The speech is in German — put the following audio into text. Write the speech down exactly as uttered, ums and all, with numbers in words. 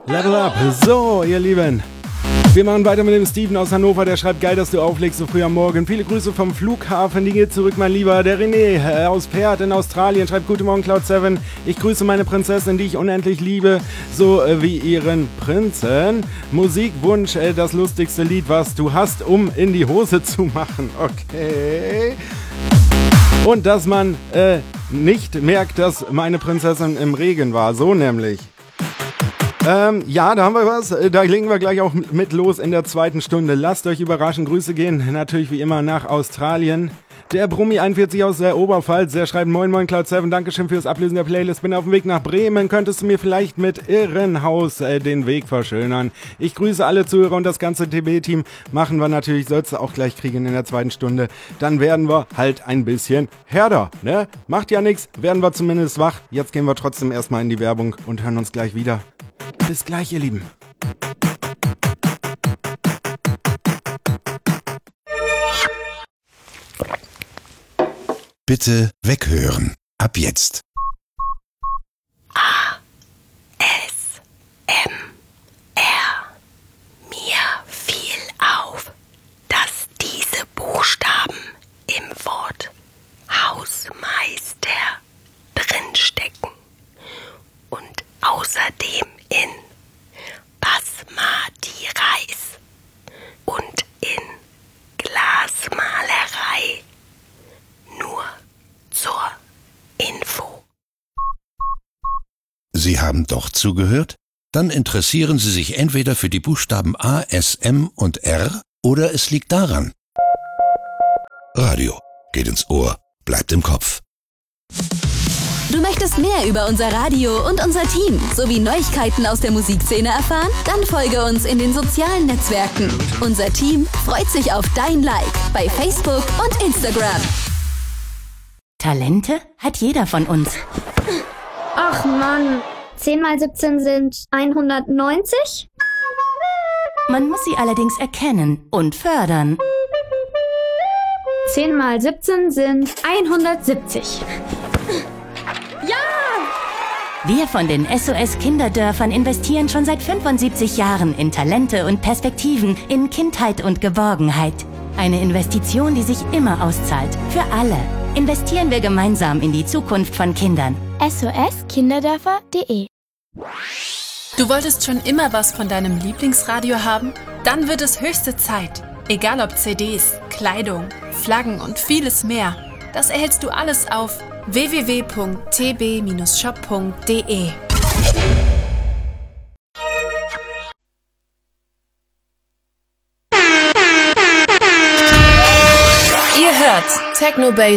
Level up. So, ihr Lieben. Wir machen weiter mit dem Steven aus Hannover, der schreibt, geil, dass du auflegst so früh am Morgen. Viele Grüße vom Flughafen, die geht zurück, mein Lieber. Der René äh, aus Perth in Australien schreibt, guten Morgen, Cloud sieben. Ich grüße meine Prinzessin, die ich unendlich liebe, so äh, wie ihren Prinzen. Musikwunsch, äh, das lustigste Lied, was du hast, um in die Hose zu machen. Okay. Und dass man äh, nicht merkt, dass meine Prinzessin im Regen war, so nämlich. Ähm, ja, da haben wir was. Da legen wir gleich auch mit los in der zweiten Stunde. Lasst euch überraschen. Grüße gehen natürlich wie immer nach Australien. Der Brummi einundvierzig aus der Oberpfalz, der schreibt, moin moin Cloud sieben, Dankeschön fürs Ablesen der Playlist. Bin auf dem Weg nach Bremen. Könntest du mir vielleicht mit Irrenhaus äh, den Weg verschönern? Ich grüße alle Zuhörer und das ganze T B-Team. Machen wir natürlich, sollst du auch gleich kriegen in der zweiten Stunde. Dann werden wir halt ein bisschen härter, ne? Macht ja nichts, werden wir zumindest wach. Jetzt gehen wir trotzdem erstmal in die Werbung und hören uns gleich wieder. Bis gleich, ihr Lieben. Bitte weghören. Ab jetzt. A. S. M. R. Mir fiel auf, dass diese Buchstaben im Wort Hausmeister drinstecken und außerdem in Basmati Reis und in Glasmalerei. Nur zur Info. Sie haben doch zugehört? Dann interessieren Sie sich entweder für die Buchstaben A, S, M und R oder es liegt daran. Radio geht ins Ohr, bleibt im Kopf. Du möchtest mehr über unser Radio und unser Team sowie Neuigkeiten aus der Musikszene erfahren? Dann folge uns in den sozialen Netzwerken. Unser Team freut sich auf dein Like bei Facebook und Instagram. Talente hat jeder von uns. Ach Mann, zehn mal siebzehn sind hundertneunzig? Man muss sie allerdings erkennen und fördern. zehn mal siebzehn sind hundertsiebzig. Ja! Wir von den S O S Kinderdörfern investieren schon seit fünfundsiebzig Jahren in Talente und Perspektiven, in Kindheit und Geborgenheit. Eine Investition, die sich immer auszahlt. Für alle. Investieren wir gemeinsam in die Zukunft von Kindern. S O S Kinderdörfer punkt de. Du wolltest schon immer was von deinem Lieblingsradio haben? Dann wird es höchste Zeit. Egal ob C Ds, Kleidung, Flaggen und vieles mehr. Das erhältst du alles auf w w w punkt t b Bindestrich shop punkt de. Ihr hört Techno Base.